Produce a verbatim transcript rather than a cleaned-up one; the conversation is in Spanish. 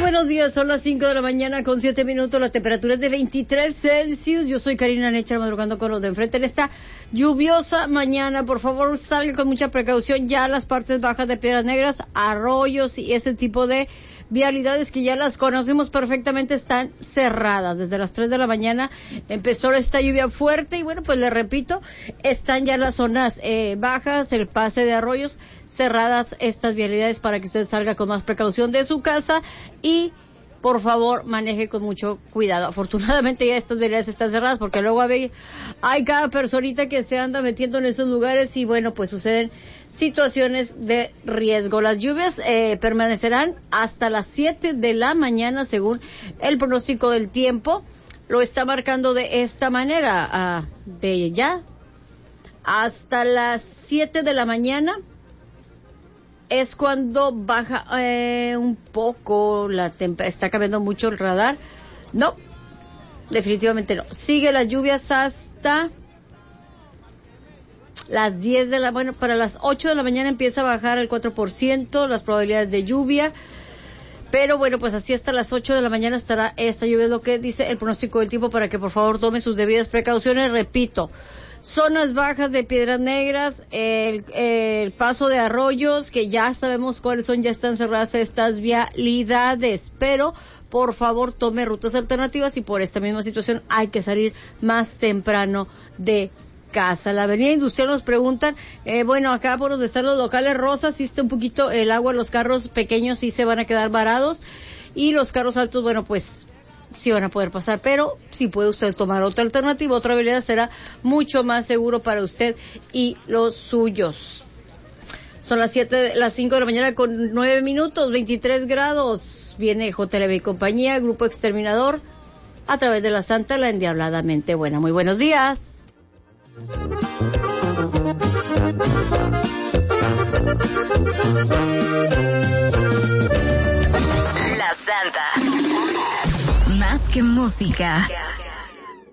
buenos días, son las cinco de la mañana con siete minutos, la temperatura es de veintitrés Celsius. Yo soy Karina Necha, madrugando con los de enfrente en esta lluviosa mañana. Por favor, salga con mucha precaución ya las partes bajas de Piedras Negras, arroyos y ese tipo de vialidades que ya las conocemos perfectamente están cerradas. Desde las tres de la mañana empezó esta lluvia fuerte y bueno, pues le repito, están ya las zonas eh, bajas, el pase de arroyos, cerradas estas vialidades para que usted salga con más precaución de su casa y por favor maneje con mucho cuidado. Afortunadamente ya estas vialidades están cerradas porque luego hay, hay cada personita que se anda metiendo en esos lugares y bueno, pues suceden situaciones de riesgo. Las lluvias eh, permanecerán hasta las siete de la mañana según el pronóstico del tiempo. Lo está marcando de esta manera, uh, de ya hasta las siete de la mañana es cuando baja eh, un poco la temperatura, está cambiando mucho el radar. No, definitivamente no. Sigue las lluvias hasta las diez de la, bueno, para las ocho de la mañana empieza a bajar el cuatro por ciento las probabilidades de lluvia. Pero bueno, pues así hasta las ocho de la mañana estará esta lluvia, es lo que dice el pronóstico del tiempo para que por favor tome sus debidas precauciones. Repito, zonas bajas de Piedras Negras, el, el paso de arroyos, que ya sabemos cuáles son, ya están cerradas estas vialidades, pero por favor tome rutas alternativas y por esta misma situación hay que salir más temprano de casa. La avenida Industrial nos preguntan, eh, bueno, acá por donde están los locales rosas, sí está un poquito el agua, los carros pequeños sí se van a quedar varados y los carros altos, bueno, pues sí van a poder pasar, pero si puede usted tomar otra alternativa, otra habilidad, será mucho más seguro para usted y los suyos. Son las siete, las cinco de la mañana con nueve minutos, veintitrés grados. Viene J L B y compañía, Grupo Exterminador, a través de la Santa, la endiabladamente buena. Muy buenos días. La Santa. Más que música,